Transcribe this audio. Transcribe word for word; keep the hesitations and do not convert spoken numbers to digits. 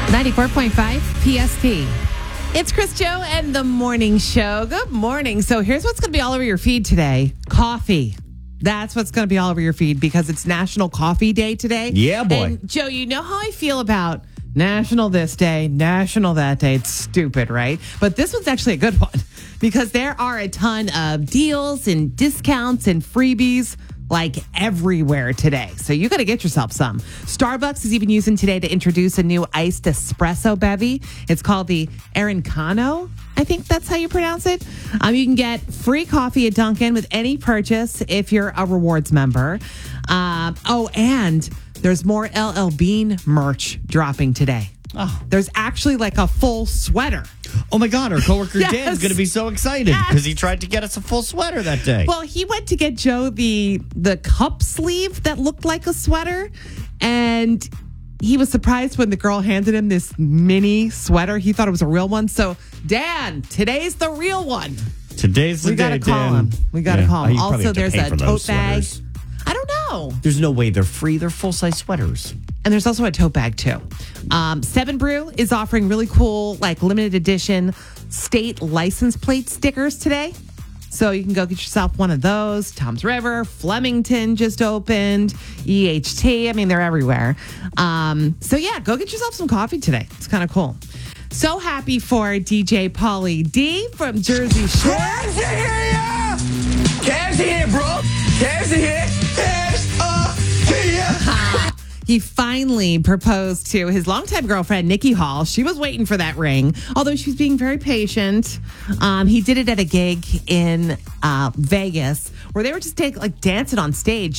ninety-four point five P S T. It's Chris Joe and the Morning Show. Good morning. So here's what's going to be all over your feed today. Coffee. That's what's going to be all over your feed because it's National Coffee Day today. Yeah, boy. And Joe, you know how I feel about National this day, National that day. It's stupid, right? But this one's actually a good one because there are a ton of deals and discounts and freebies like everywhere today. So you got to get yourself some. Starbucks is even using today to introduce a new iced espresso bevy. It's called the Arancano. I think that's how you pronounce it. Um, you can get free coffee at Dunkin' with any purchase if you're a rewards member. Um, oh, and there's more L L Bean merch dropping today. Oh. There's actually like a full sweater. Oh my God, our coworker Yes. Dan's going to be so excited because he tried to get us a full sweater that day. Well, he went to get Joe the the cup sleeve that looked like a sweater, and he was surprised when the girl handed him this mini sweater. He thought it was a real one. So, Dan, today's the real one. Today's the We day, gotta call Dan. him. We gotta Yeah. call Oh, him. you probably Also, have to there's pay a for those tote bag. sweaters. I don't know. There's no way they're free. They're full-size sweaters. And there's also a tote bag, too. Um, Seven Brew is offering really cool, like, limited edition state license plate stickers today. So you can go get yourself one of those. Tom's River, Flemington just opened, E H T. I mean, they're everywhere. Um, so, yeah, go get yourself some coffee today. It's kind of cool. So happy for D J Pauly D from Jersey Shore. Cash in here, yeah! Cash in here, bro! Cash in here! Cash up to ya! He finally proposed to his longtime girlfriend, Nikki Hall. She was waiting for that ring, although she's being very patient. Um, he did it at a gig in uh, Vegas where they were just take, like dancing on stage.